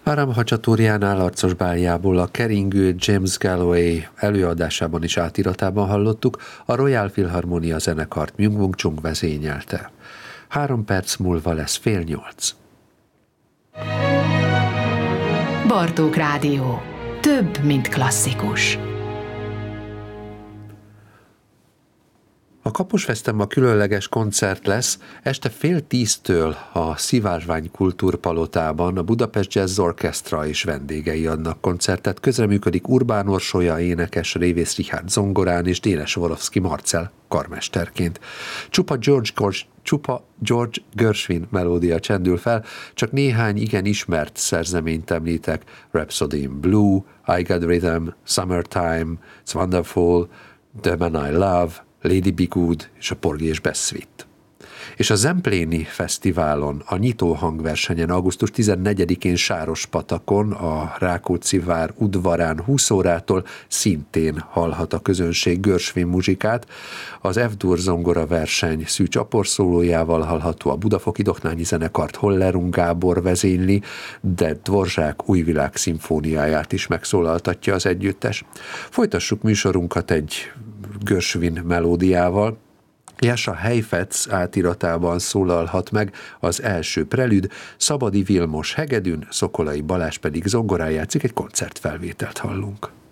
Aram Hacsaturjánál arcos báljából a keringő James Galloway előadásában is átiratában hallottuk, a Royal Philharmonia zenekart Myung-Whun Chung vezényelte. 3 perc múlva lesz 7:30. Bartók Rádió. Több, mint klasszikus. A Kapusfeszten különleges koncert lesz, este 9:30 a Szivárvány Kultúrpalotában a Budapest Jazz Orchestra és vendégei adnak koncertet. Közreműködik Urbán Orsolya énekes, Révész Richárd zongorán és Dénes Vorowski Marcell karmesterként. Csupa George Gershwin melódia csendül fel, csak néhány igen ismert szerzeményt említek: Rhapsody in Blue, I Got Rhythm, Summertime, It's Wonderful, The Man I Love, Lady Be Good és a Porgy és Bess Suite. És a Zempléni Fesztiválon, a nyitó hangversenyen augusztus 14-én Sárospatakon, a Rákóczi vár udvarán 20 órától szintén hallhat a közönség Gershwin muzsikát. Az F-dur zongora verseny Szűcs Apor szólójával hallható, a Budafoki Doknányi Zenekart Hollerung Gábor vezényli, de Dvorzsák Újvilág szimfóniáját is megszólaltatja az együttes. Folytassuk műsorunkat egy Gershwin melódiával. Jascha Heifetz átiratában szólalhat meg az első prelüd, Szabadi Vilmos hegedűn, Szokolai Balázs pedig zongorán játszik, egy koncertfelvételt hallunk.